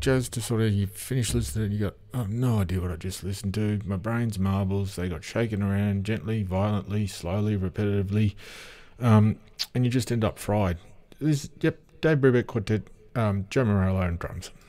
jazz to sort of, you finish listening and you got, oh, no idea what I just listened to. My brain's marbles. They got shaken around gently, violently, slowly, repetitively. And you just end up fried. Dave Brubeck Quartet, Joe Morello and drums.